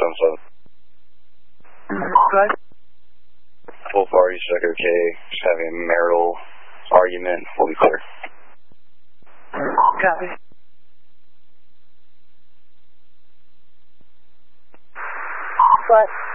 Good. Full party, check okay. Just having a marital argument. We'll be clear. Copy. What?